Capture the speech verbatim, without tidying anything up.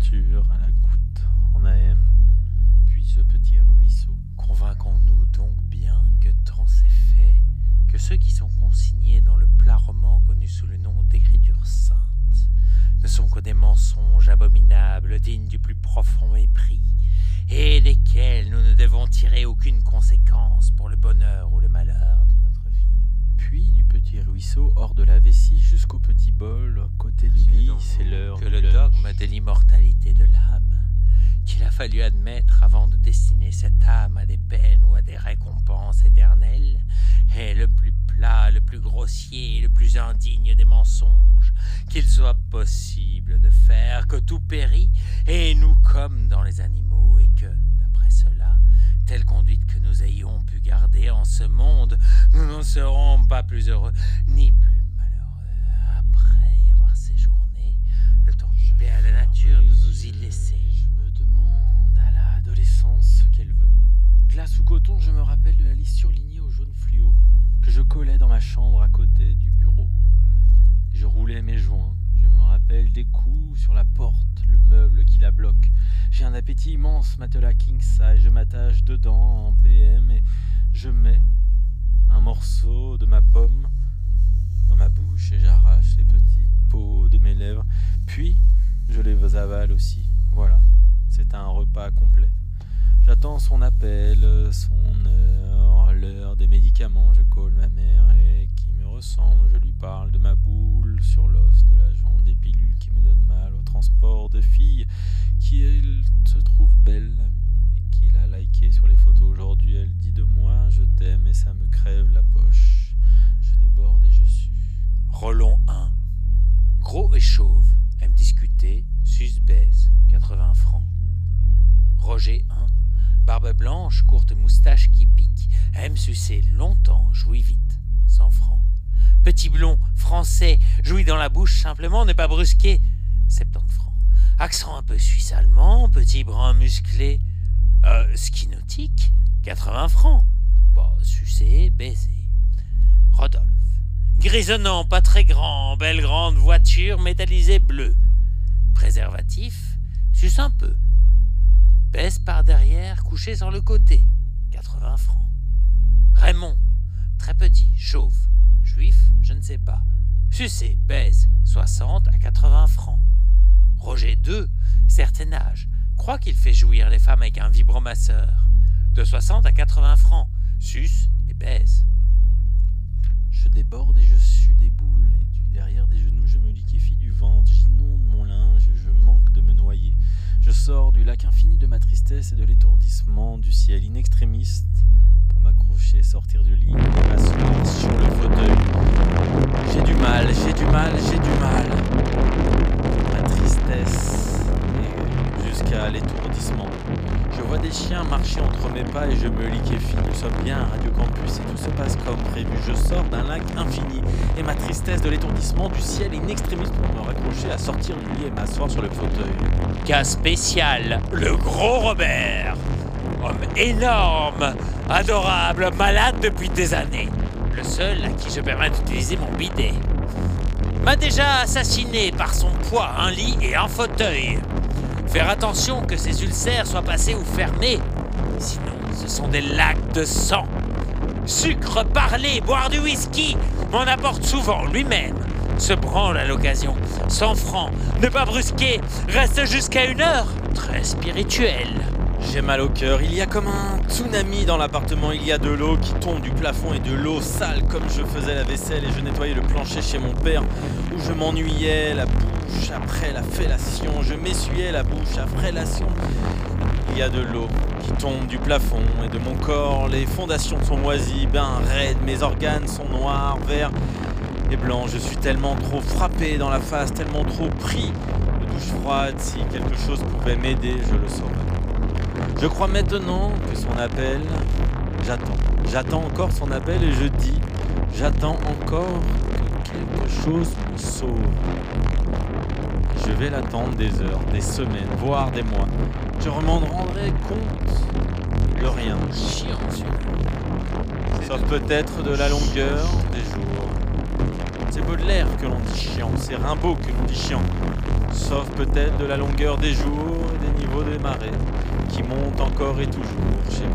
torture à la goutte en A M, puis ce petit ruisseau. Convainquons-nous donc bien que tant c'est fait, que ceux qui sont consignés dans le plat roman connu sous le nom d'écriture sainte ne sont que des mensonges abominables, dignes du plus profond mépris, et desquels nous ne devons tirer aucune conséquence pour le bonheur ou le malheur de notre vie. Puis du petit ruisseau hors de la vessie jusqu'au petit bol à côté du lit, c'est l'heure que du le lunch. dogme de l'immortalité de l'âme, qu'il a fallu admettre avant de destiner cette âme à des peines ou à des récompenses éternelles, est le plus plat, le plus grossier, le plus indigne des mensonges qu'il soit possible de faire, que tout périt, et nous comme dans les animaux, et que, d'après cela, telle conduite que nous ayons pu garder en ce monde, nous n'en serons pas plus heureux, ni plus malheureux, après y avoir séjourné, le temps qu'il paie à la nature de nous y laisser. Je me demande à l'adolescence ce qu'elle veut. Glace ou coton, je me rappelle de la liste surlignée au jaune fluo que je collais dans ma chambre à côté du bureau. Je roulais mes joints. Je me rappelle des coups sur la porte, le meuble qui la bloque. J'ai un appétit immense, matelas king size. Je m'attache dedans en P M et je mets un morceau de ma pomme dans ma bouche et j'arrache les petites peaux de mes lèvres. Puis je les avale aussi. Voilà, c'est un repas complet. J'attends son appel, son heure, l'heure des médicaments. Je colle ma mère et qui me ressemble. Je lui parle de ma boule sur l'os, de la jambe, des pilules qui me donnent mal, au transport de filles qui, elle, se trouve belle et qu'il a liké sur les photos aujourd'hui. Elle dit de moi, je t'aime et ça me crève la poche. Je déborde et je sue. Roland un. Gros et chauve, aime discuter, sus baise, quatre-vingts francs. Roger un. Barbe blanche, courte moustache qui pique, aime sucer longtemps, jouit vite, cent francs. Petit blond, français, jouit dans la bouche simplement, ne pas brusquer, soixante-dix francs. Accent un peu suisse-allemand, petit brun musclé, euh, ski nautique, quatre-vingts francs. Bon, sucer, baiser. Rodolphe. Grisonnant, pas très grand, belle grande voiture métallisée bleue. Préservatif, suce un peu. Baisse par derrière, couché sur le côté, quatre-vingts francs. Raymond, très petit, chauve, juif, je ne sais pas. Sucé, baise, soixante à quatre-vingts francs. Roger deux, certain âge, croit qu'il fait jouir les femmes avec un vibromasseur. De soixante à quatre-vingts francs, suce et baise. Je déborde et je sue des boules, et du derrière des genoux, je me liquéfie du ventre, j'inonde mon linge, je manque de me noyer. Je sors du lac infini de ma tristesse et de l'étourdissement du ciel in extremis pour m'accrocher, sortir du lit et m'asseoir sur le fauteuil. J'ai du mal, j'ai du mal, j'ai du mal. Ma tristesse est jusqu'à l'étourdissement. Je vois des chiens marcher entre mes pas et je me liquéfie. Nous sommes bien à Radio Campus et tout se passe comme prévu. Je sors d'un lac infini et ma tristesse de l'étourdissement du ciel in extremis pour me raccrocher à sortir du lit et m'asseoir sur le fauteuil. Cas spécial, le gros Robert. Homme énorme, adorable, malade depuis des années. Le seul à qui je permets d'utiliser mon bidet. M'a déjà assassiné par son poids, un lit et un fauteuil. Faire attention que ces ulcères soient passés ou fermés. Sinon, ce sont des lacs de sang. Sucre, parler, boire du whisky, m'en apporte souvent lui-même. Se branle à l'occasion. cent francs, ne pas brusquer, reste jusqu'à une heure. Très spirituel. J'ai mal au cœur, il y a comme un tsunami dans l'appartement, il y a de l'eau qui tombe du plafond et de l'eau sale comme je faisais la vaisselle et je nettoyais le plancher chez mon père où je m'ennuyais la bouche après la fellation, je m'essuyais la bouche après fellation. Il y a de l'eau qui tombe du plafond et de mon corps, les fondations sont moisies, ben raides, mes organes sont noirs, verts et blancs, je suis tellement trop frappé dans la face, tellement trop pris de douche froide, si quelque chose pouvait m'aider, je le saurais. Je crois maintenant que son appel, j'attends. J'attends encore son appel et je dis, j'attends encore que quelque chose me sauve. Je vais l'attendre des heures, des semaines, voire des mois. Je m'en rendrai compte de rien. Sauf peut-être de la longueur des jours. C'est c'est Baudelaire que l'on dit chiant, c'est Rimbaud que l'on dit chiant. Sauf peut-être de la longueur des jours et des niveaux des marées, qui montent encore et toujours chez